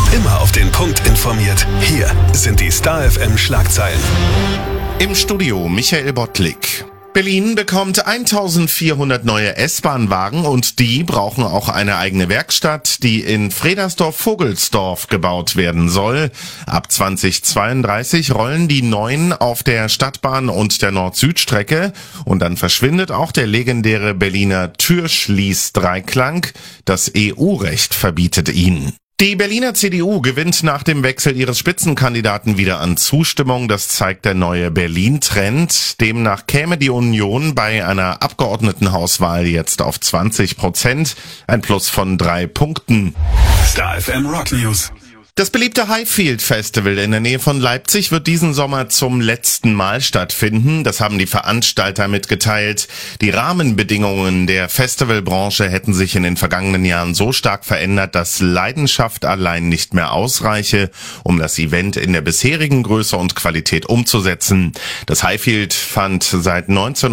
Immer auf den Punkt informiert. Hier sind die Star FM Schlagzeilen. Im Studio Michael Bottlik. Berlin bekommt 1400 neue S-Bahn-Wagen und die brauchen auch eine eigene Werkstatt, die in Fredersdorf-Vogelsdorf gebaut werden soll. Ab 2032 rollen die neuen auf der Stadtbahn und der Nord-Süd-Strecke und dann verschwindet auch der legendäre Berliner Türschließ-Dreiklang. Das EU-Recht verbietet ihn. Die Berliner CDU gewinnt nach dem Wechsel ihres Spitzenkandidaten wieder an Zustimmung. Das zeigt der neue Berlin-Trend. Demnach käme die Union bei einer Abgeordnetenhauswahl jetzt auf 20%, ein Plus von 3 Punkten. Star FM Rock News. Das beliebte Highfield Festival in der Nähe von Leipzig wird diesen Sommer zum letzten Mal stattfinden. Das haben die Veranstalter mitgeteilt. Die Rahmenbedingungen der Festivalbranche hätten sich in den vergangenen Jahren so stark verändert, dass Leidenschaft allein nicht mehr ausreiche, um das Event in der bisherigen Größe und Qualität umzusetzen. Das Highfield fand seit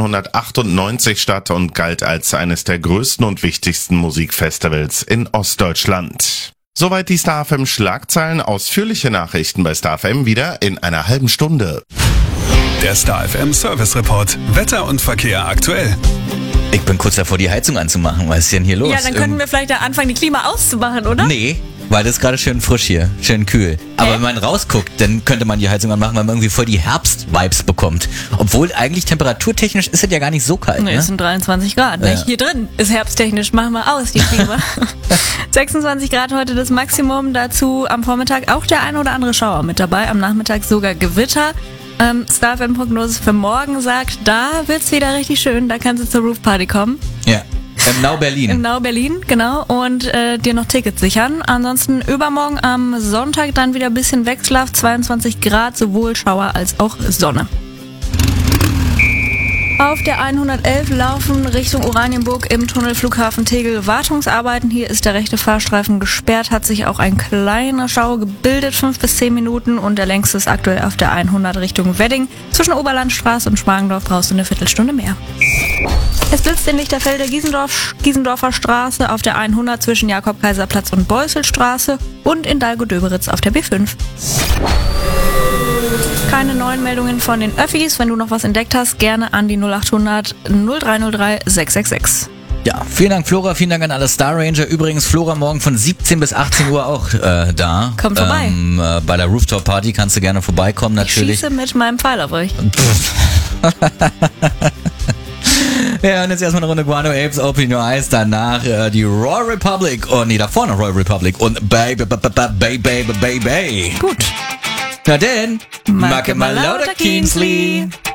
1998 statt und galt als eines der größten und wichtigsten Musikfestivals in Ostdeutschland. Soweit die Star FM Schlagzeilen. Ausführliche Nachrichten bei Star FM wieder in einer halben Stunde. Der Star FM Service Report. Wetter und Verkehr aktuell. Ich bin kurz davor, die Heizung anzumachen. Was ist denn hier los? Ja, dann könnten wir vielleicht da anfangen, die Klima auszumachen, oder? Nee, weil das ist gerade schön frisch hier, schön kühl. Aber wenn man rausguckt, dann könnte man die Heizung anmachen, weil man irgendwie voll die Herbst-Vibes bekommt. Obwohl eigentlich temperaturtechnisch ist es ja gar nicht so kalt. Nee, es sind 23 Grad. Ja. Hier drin ist herbsttechnisch. Machen wir aus, die Klima. 26 Grad heute das Maximum. Dazu am Vormittag auch der ein oder andere Schauer mit dabei. Am Nachmittag sogar Gewitter. Star FM-Prognose für morgen sagt, da wird's wieder richtig schön. Da kannst du zur Roof-Party kommen. Ja. Im Now Berlin. Im Now Berlin, genau. Und dir noch Tickets sichern. Ansonsten übermorgen am Sonntag dann wieder ein bisschen Wechselhaft. 22 Grad, sowohl Schauer als auch Sonne. Auf der 111 laufen Richtung Oranienburg im Tunnel Flughafen Tegel Wartungsarbeiten. Hier ist der rechte Fahrstreifen gesperrt, hat sich auch ein kleiner Stau gebildet, 5 bis 10 Minuten und der längste ist aktuell auf der 100 Richtung Wedding. Zwischen Oberlandstraße und Schmargendorf brauchst du eine Viertelstunde mehr. Es blitzt in Lichterfelde Giesendorfer Straße auf der 100 zwischen Jakob-Kaiser-Platz und Beusselstraße und in Dalgo-Döberitz auf der B5. Keine neuen Meldungen von den Öffis. Wenn du noch was entdeckt hast, gerne an die 0800 0303 666. Ja, vielen Dank Flora, vielen Dank an alle Star Ranger. Übrigens Flora morgen von 17 bis 18 Uhr auch da. Kommt vorbei. Bei der Rooftop Party kannst du gerne vorbeikommen natürlich. Ich schieße mit meinem Pfeil auf euch. Ja, und jetzt erstmal eine Runde Guano Apes, Open Your Eyes, danach die Royal Republic, davor noch Royal Republic und Baby. Gut. Na denn, Macke mal lauter Kingsley.